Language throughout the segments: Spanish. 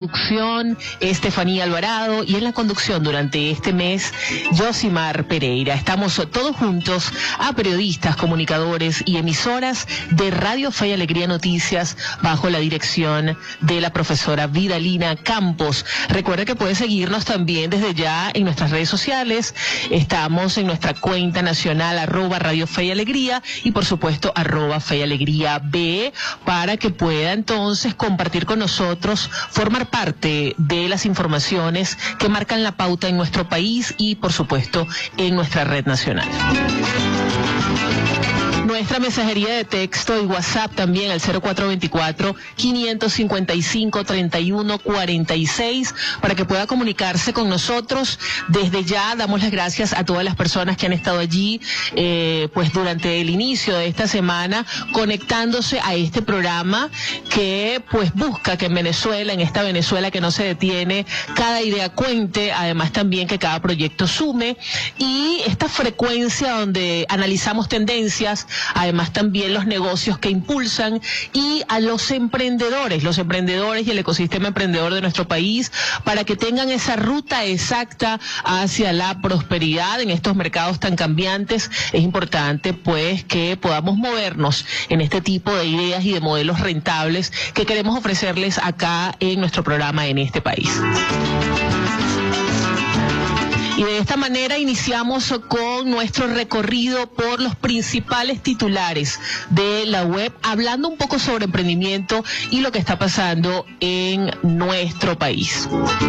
producción, Estefanía Alvarado, y en la conducción durante este mes, Josimar Pereira. Estamos todos juntos a periodistas, comunicadores y emisoras de Radio Fe y Alegría Noticias bajo la dirección de la profesora Vidalina Campos. Recuerda que puedes seguirnos también desde ya en nuestras redes sociales. Estamos en nuestra cuenta nacional @Radio Fe y Alegría y por supuesto @Fe y Alegría B, para que pueda entonces compartir con nosotros, formar parte de las informaciones que marcan la pauta en nuestro país y por supuesto en nuestra red nacional. Nuestra mensajería de texto y WhatsApp también al 0424-555-3146 para que pueda comunicarse con nosotros. Desde ya damos las gracias a todas las personas que han estado allí pues durante el inicio de esta semana conectándose a este programa que pues busca que en Venezuela, en esta Venezuela que no se detiene, cada idea cuente, además también que cada proyecto sume, y esta frecuencia donde analizamos tendencias, además también los negocios que impulsan, y a los emprendedores y el ecosistema emprendedor de nuestro país, para que tengan esa ruta exacta hacia la prosperidad en estos mercados tan cambiantes. Es importante pues que podamos movernos en este tipo de ideas y de modelos rentables que queremos ofrecerles acá en nuestro programa en este país. Y de esta manera iniciamos con nuestro recorrido por los principales titulares de la web, hablando un poco sobre emprendimiento y lo que está pasando en nuestro país.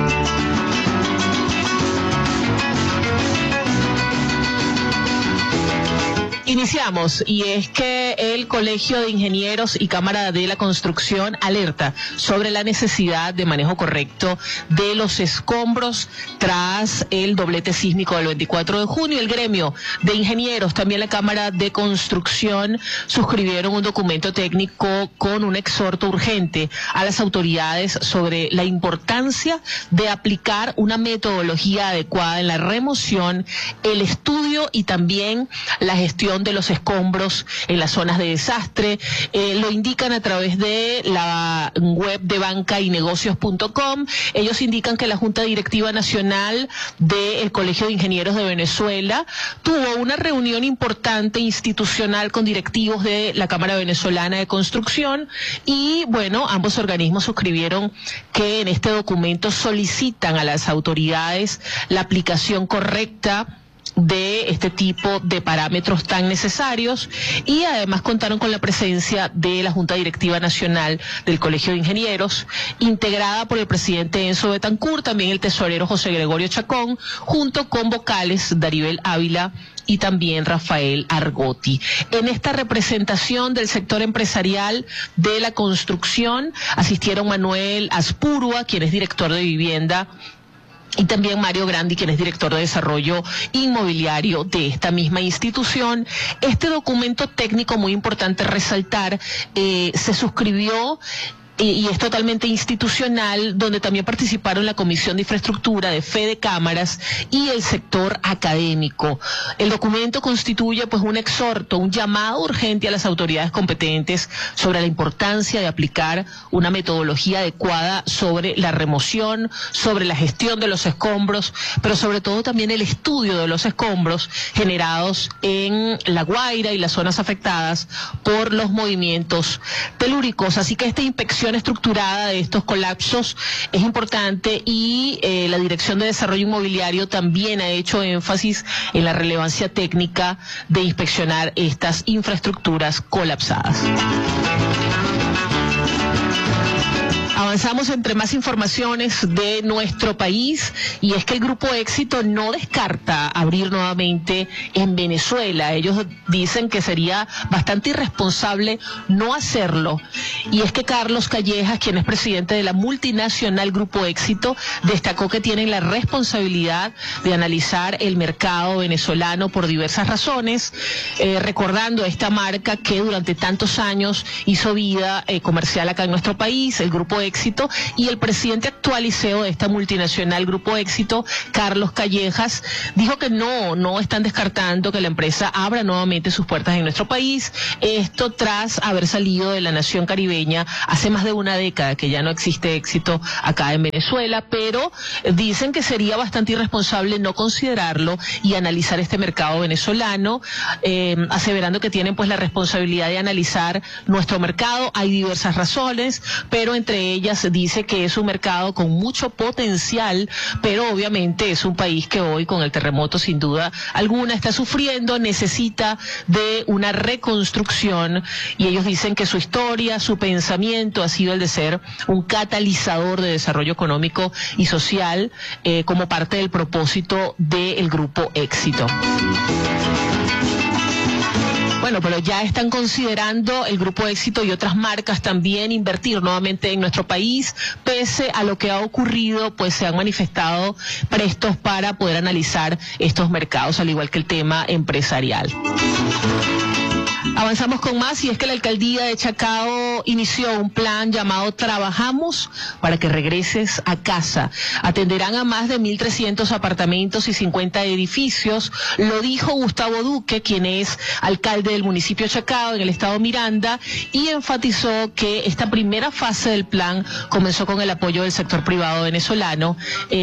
Iniciamos, y es que el Colegio de Ingenieros y Cámara de la Construcción alerta sobre la necesidad de manejo correcto de los escombros tras el doblete sísmico del 24 de junio. El gremio de ingenieros, también la Cámara de Construcción, suscribieron un documento técnico con un exhorto urgente a las autoridades sobre la importancia de aplicar una metodología adecuada en la remoción, el estudio y también la gestión de los escombros en las zonas de desastre. Lo indican a través de la web de bancaynegocios.com. Ellos indican que la Junta Directiva Nacional del Colegio de Ingenieros de Venezuela tuvo una reunión importante institucional con directivos de la Cámara Venezolana de Construcción y, bueno, ambos organismos suscribieron que en este documento solicitan a las autoridades la aplicación correcta de este tipo de parámetros tan necesarios, y además contaron con la presencia de la Junta Directiva Nacional del Colegio de Ingenieros, integrada por el presidente Enzo Betancourt, también el tesorero José Gregorio Chacón, junto con vocales Daribel Ávila y también Rafael Argotti. En esta representación del sector empresarial de la construcción asistieron Manuel Aspurua, quien es director de vivienda, y también Mario Grandi, quien es director de desarrollo inmobiliario de esta misma institución. Este documento técnico, muy importante resaltar, se suscribió y es totalmente institucional, donde también participaron la Comisión de Infraestructura de Fede Cámaras y el sector académico. El documento constituye pues un exhorto, un llamado urgente a las autoridades competentes sobre la importancia de aplicar una metodología adecuada sobre la remoción, sobre la gestión de los escombros, pero sobre todo también el estudio de los escombros generados en La Guaira y las zonas afectadas por los movimientos telúricos. Así que esta inspección estructurada de estos colapsos es importante, y la Dirección de Desarrollo Inmobiliario también ha hecho énfasis en la relevancia técnica de inspeccionar estas infraestructuras colapsadas. Avanzamos entre más informaciones de nuestro país, y es que el Grupo Éxito no descarta abrir nuevamente en Venezuela. Ellos dicen que sería bastante irresponsable no hacerlo, y es que Carlos Callejas, quien es presidente de la multinacional Grupo Éxito, destacó que tienen la responsabilidad de analizar el mercado venezolano por diversas razones, recordando a esta marca que durante tantos años hizo vida comercial acá en nuestro país. El Grupo Éxito Éxito, y el presidente actual y CEO de esta multinacional Grupo Éxito, Carlos Callejas, dijo que no están descartando que la empresa abra nuevamente sus puertas en nuestro país, esto tras haber salido de la nación caribeña hace más de una década, que ya no existe Éxito acá en Venezuela, pero dicen que sería bastante irresponsable no considerarlo y analizar este mercado venezolano, aseverando que tienen pues la responsabilidad de analizar nuestro mercado. Hay diversas razones, pero entre ellas dice que es un mercado con mucho potencial, pero obviamente es un país que hoy con el terremoto sin duda alguna está sufriendo, necesita de una reconstrucción, y ellos dicen que su historia, su pensamiento ha sido el de ser un catalizador de desarrollo económico y social como parte del propósito del Grupo Éxito. Bueno, pero ya están considerando el Grupo Éxito y otras marcas también invertir nuevamente en nuestro país, pese a lo que ha ocurrido, pues se han manifestado prestos para poder analizar estos mercados, al igual que el tema empresarial. Avanzamos con más, y es que la alcaldía de Chacao inició un plan llamado Trabajamos para que regreses a casa. Atenderán a más de 1.300 apartamentos y 50 edificios. Lo dijo Gustavo Duque, quien es alcalde del municipio de Chacao, en el estado Miranda, y enfatizó que esta primera fase del plan comenzó con el apoyo del sector privado venezolano,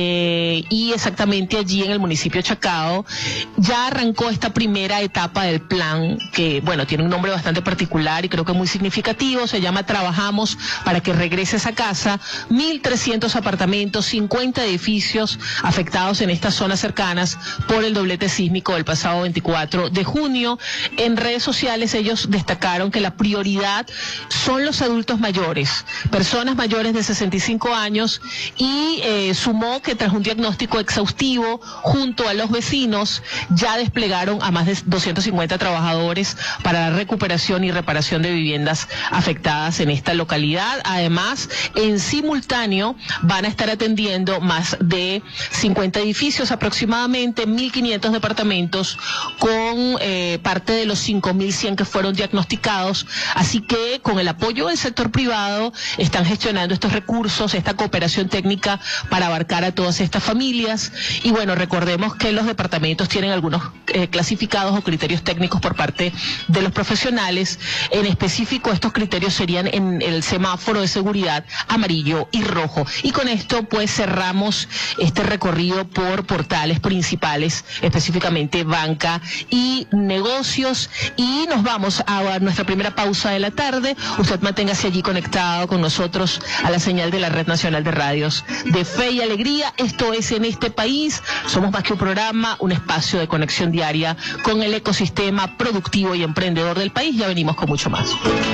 y exactamente allí en el municipio de Chacao ya arrancó esta primera etapa del plan, que bueno, tiene un nombre bastante particular y creo que muy significativo. Se llama Trabajamos para que regreses a casa. 1.300 apartamentos, 50 edificios afectados en estas zonas cercanas por el doblete sísmico del pasado 24 de junio. En redes sociales ellos destacaron que la prioridad son los adultos mayores, personas mayores de 65 años, y sumó que tras un diagnóstico exhaustivo junto a los vecinos ya desplegaron a más de 250 trabajadores para la recuperación y reparación de viviendas afectadas en esta localidad. Además, en simultáneo van a estar atendiendo más de 50 edificios, aproximadamente 1.500 departamentos, con parte de los 5.100 que fueron diagnosticados. Así que con el apoyo del sector privado están gestionando estos recursos, esta cooperación técnica para abarcar a todas estas familias. Y bueno, recordemos que los departamentos tienen algunos clasificados o criterios técnicos por parte de los profesionales. En específico, estos criterios serían en el semáforo de seguridad amarillo y rojo. Y con esto pues cerramos este recorrido por portales principales, específicamente banca y negocios, y nos vamos a nuestra primera pausa de la tarde. Usted manténgase allí conectado con nosotros a la señal de la Red Nacional de Radios de Fe y Alegría. Esto es En este País. Somos más que un programa, un espacio de conexión diaria con el ecosistema productivo y emprendedor del país. Ya venimos con mucho más.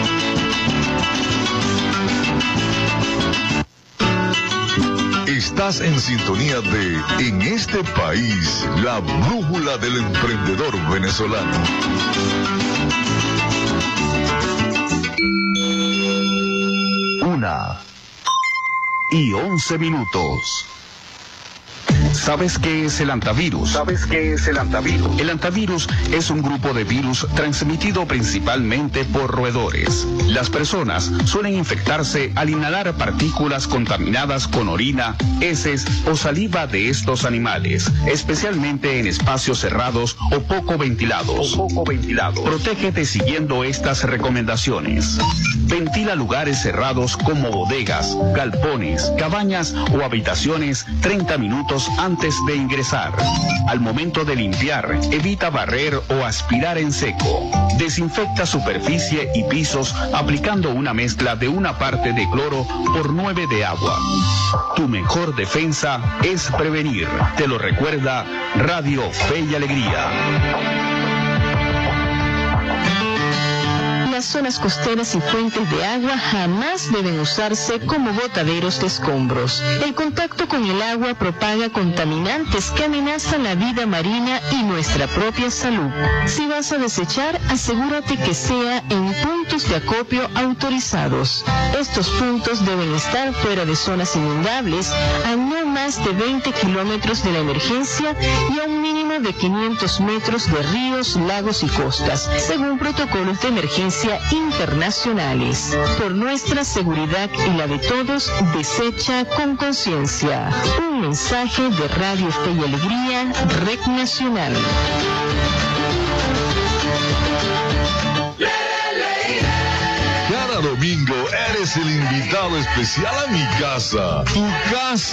Estás en sintonía de En este País, la brújula del emprendedor venezolano. 1:11. ¿Sabes qué es el antivirus? El antivirus es un grupo de virus transmitido principalmente por roedores. Las personas suelen infectarse al inhalar partículas contaminadas con orina, heces o saliva de estos animales, especialmente en espacios cerrados o poco ventilados. Protégete siguiendo estas recomendaciones. Ventila lugares cerrados como bodegas, galpones, cabañas o habitaciones 30 minutos antes de ingresar. Al momento de limpiar, evita barrer o aspirar en seco. Desinfecta superficie y pisos aplicando una mezcla de 1 parte de cloro por 9 de agua. Tu mejor defensa es prevenir. Te lo recuerda Radio Fe y Alegría. Las zonas costeras y fuentes de agua jamás deben usarse como botaderos de escombros. El contacto con el agua propaga contaminantes que amenazan la vida marina y nuestra propia salud. Si vas a desechar, asegúrate que sea en puntos de acopio autorizados. Estos puntos deben estar fuera de zonas inundables, a no más de 20 kilómetros de la emergencia y a un mínimo máximo de 500 metros de ríos, lagos y costas, según protocolos de emergencia internacionales. Por nuestra seguridad y la de todos, desecha con conciencia. Un mensaje de Radio Fe y Alegría, Red Nacional. Cada domingo eres el invitado especial a mi casa. Tu casa.